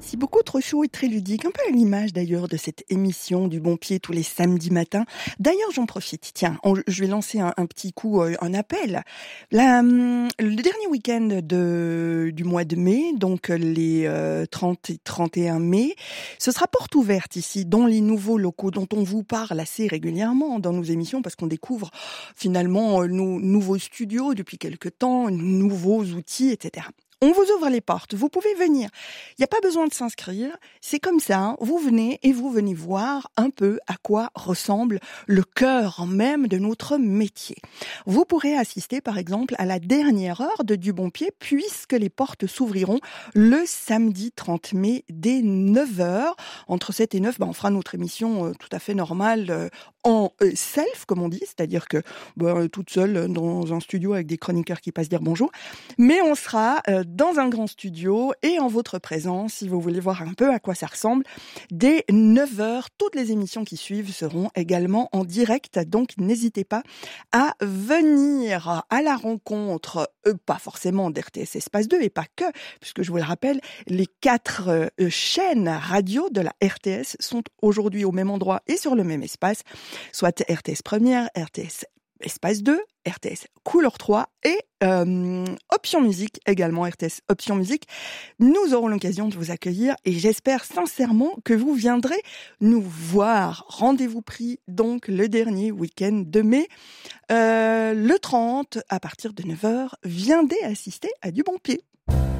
C'est beaucoup trop chaud et très ludique, un peu à l'image d'ailleurs de cette émission du Bon Pied tous les samedis matins. D'ailleurs, j'en profite. Tiens, je vais lancer un petit coup, un appel. Le dernier week-end du mois de mai, donc les 30 et 31 mai, ce sera porte ouverte ici, dans les nouveaux locaux dont on vous parle assez régulièrement dans nos émissions, parce qu'on découvre finalement nos nouveaux studios depuis quelque temps, nouveaux outils, etc. On vous ouvre les portes, vous pouvez venir. Il n'y a pas besoin de s'inscrire, c'est comme ça, hein. Vous venez et vous venez voir un peu à quoi ressemble le cœur même de notre métier. Vous pourrez assister par exemple à la dernière heure de Du Bon Pied puisque les portes s'ouvriront le samedi 30 mai dès 9h. Entre 7 et 9, on fera notre émission tout à fait normale en self, comme on dit, c'est-à-dire que toute seule dans un studio avec des chroniqueurs qui passent dire bonjour. Mais on sera dans un grand studio et en votre présence, si vous voulez voir un peu à quoi ça ressemble, dès 9h. Toutes les émissions qui suivent seront également en direct, donc n'hésitez pas à venir à la rencontre, pas forcément d'RTS Espace 2 et pas que, puisque je vous le rappelle, les 4 chaînes radio de la RTS sont aujourd'hui au même endroit et sur le même espace, soit RTS Première, RTS Espace 2, RTS Couleur 3 et Option Musique également, RTS Option Musique. Nous aurons l'occasion de vous accueillir et j'espère sincèrement que vous viendrez nous voir. Rendez-vous pris donc le dernier week-end de mai, le 30 à partir de 9h. Viendez assister à Du Bon Pied.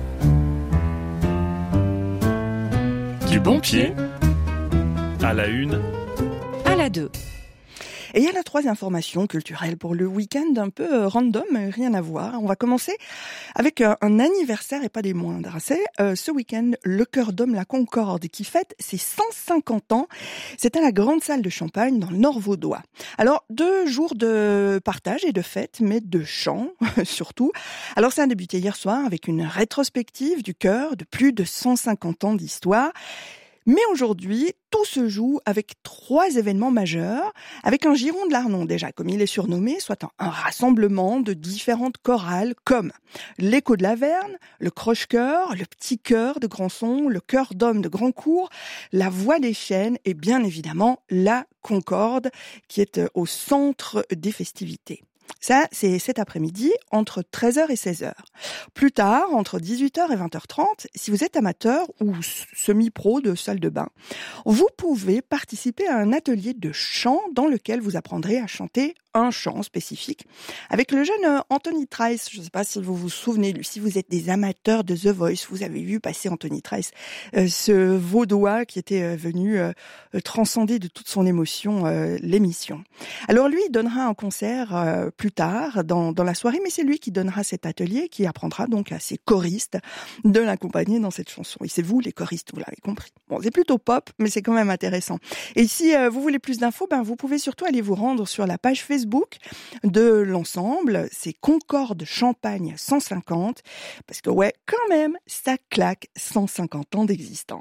Du Bon Pied, à la 1, à la 2. Et il y a la 3 informations culturelles pour le week-end un peu random, rien à voir. On va commencer avec un anniversaire et pas des moindres. C'est ce week-end le Chœur d'Homme La Concorde qui fête ses 150 ans. C'est à la Grande Salle de Champagne dans le Nord Vaudois. Alors 2 jours de partage et de fête, mais de chant surtout. Alors ça a débuté hier soir avec une rétrospective du chœur de plus de 150 ans d'histoire. Mais aujourd'hui, tout se joue avec 3 événements majeurs, avec un giron de l'Arnon déjà, comme il est surnommé, soit un rassemblement de différentes chorales comme l'Écho de l'Averne, le Croche-Chœur, le Petit Chœur de Grandson, le Chœur d'Homme de Grandcourt, la Voix des Chênes et bien évidemment la Concorde qui est au centre des festivités. Ça, c'est cet après-midi, entre 13h et 16h. Plus tard, entre 18h et 20h30, si vous êtes amateur ou semi-pro de salle de bain, vous pouvez participer à un atelier de chant dans lequel vous apprendrez à chanter un chant spécifique avec le jeune Anthony Trice. Je ne sais pas si vous vous souvenez, lui, si vous êtes des amateurs de The Voice, vous avez vu passer Anthony Trice, ce Vaudois qui était venu transcender de toute son émotion l'émission. Alors lui, il donnera un concert plus tard dans la soirée, mais c'est lui qui donnera cet atelier, qui apprendra donc à ses choristes de l'accompagner dans cette chanson. Et c'est vous, les choristes, vous l'avez compris. Bon, c'est plutôt pop, mais c'est quand même intéressant. Et si vous voulez plus d'infos, vous pouvez surtout aller vous rendre sur la page Facebook de l'ensemble. C'est Concorde Champagne 150, parce que ouais, quand même, ça claque 150 ans d'existence.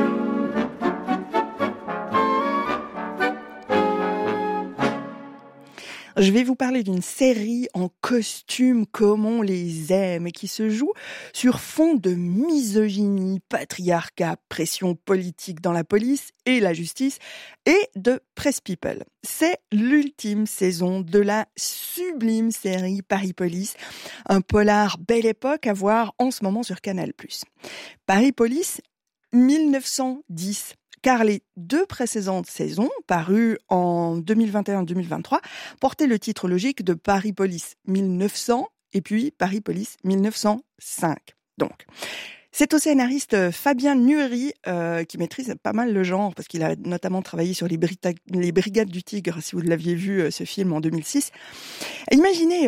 Je vais vous parler d'une série en costume comme on les aime et qui se joue sur fond de misogynie, patriarcat, pression politique dans la police et la justice et de Press People. C'est l'ultime saison de la sublime série Paris Police, un polar belle époque à voir en ce moment sur Canal+. Paris Police 1910. Car les 2 précédentes saisons, parues en 2021-2023, portaient le titre logique de Paris Police 1900 et puis Paris Police 1905. Donc, c'est au scénariste Fabien Nuery qui maîtrise pas mal le genre, parce qu'il a notamment travaillé sur les Brigades du Tigre, si vous l'aviez vu, ce film en 2006. Imaginez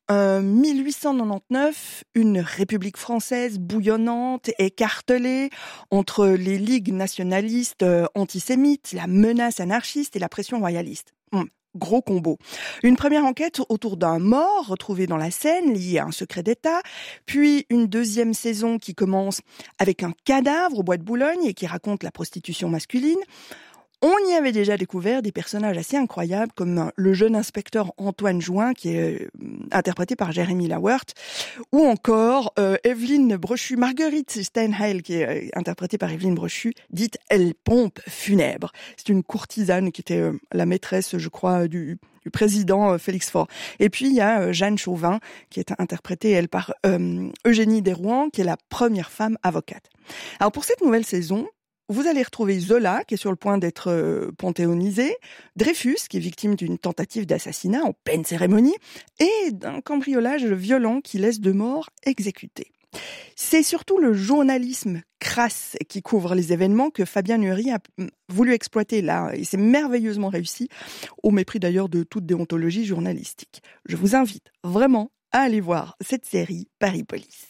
1899, une République française bouillonnante, écartelée entre les ligues nationalistes antisémites, la menace anarchiste et la pression royaliste. Gros combo. Une première enquête autour d'un mort retrouvé dans la Seine, lié à un secret d'État, puis une deuxième saison qui commence avec un cadavre au bois de Boulogne et qui raconte la prostitution masculine. On y avait déjà découvert des personnages assez incroyables comme le jeune inspecteur Antoine Jouin qui est interprété par Jeremy Lawert ou encore Evelyne Brochu, Marguerite Steinheil qui est interprétée par Evelyne Brochu, dite Elle Pompe Funèbre. C'est une courtisane qui était la maîtresse, je crois, du président Félix Faure. Et puis il y a Jeanne Chauvin qui est interprétée elle par Eugénie Derouan qui est la première femme avocate. Alors pour cette nouvelle saison, vous allez retrouver Zola, qui est sur le point d'être panthéonisé, Dreyfus, qui est victime d'une tentative d'assassinat en pleine cérémonie, et d'un cambriolage violent qui laisse deux morts exécutés. C'est surtout le journalisme crasse qui couvre les événements que Fabien Nury a voulu exploiter là, et c'est merveilleusement réussi, au mépris d'ailleurs de toute déontologie journalistique. Je vous invite vraiment à aller voir cette série Paris Police.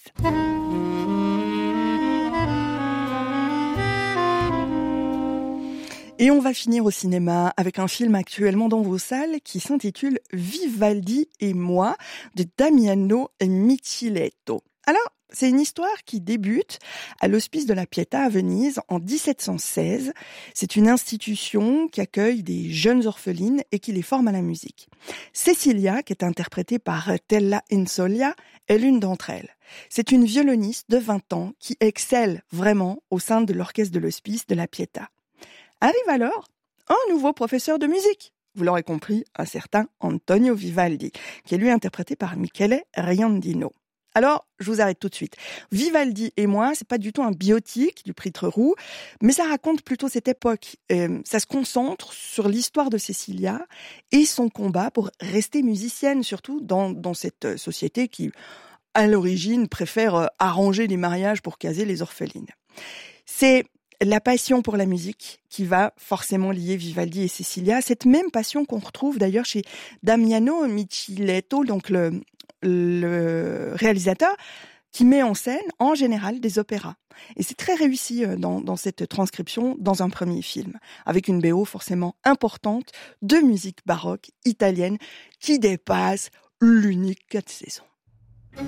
Et on va finir au cinéma avec un film actuellement dans vos salles qui s'intitule Vivaldi et moi de Damiano Micheletto. Alors, c'est une histoire qui débute à l'Hospice de la Pietà à Venise en 1716. C'est une institution qui accueille des jeunes orphelines et qui les forme à la musique. Cecilia, qui est interprétée par Tella Insolia, est l'une d'entre elles. C'est une violoniste de 20 ans qui excelle vraiment au sein de l'orchestre de l'Hospice de la Pietà. Arrive alors un nouveau professeur de musique. Vous l'aurez compris, un certain Antonio Vivaldi, qui est lui interprété par Michele Riandino. Alors, je vous arrête tout de suite. Vivaldi et moi, c'est pas du tout un biopic du prêtre Roux, mais ça raconte plutôt cette époque. Ça se concentre sur l'histoire de Cecilia et son combat pour rester musicienne, surtout dans cette société qui, à l'origine, préfère arranger les mariages pour caser les orphelines. C'est la passion pour la musique qui va forcément lier Vivaldi et Cecilia, cette même passion qu'on retrouve d'ailleurs chez Damiano Micheletto, donc le réalisateur, qui met en scène en général des opéras. Et c'est très réussi dans cette transcription dans un premier film, avec une BO forcément importante de musique baroque italienne qui dépasse l'unique 4 saisons.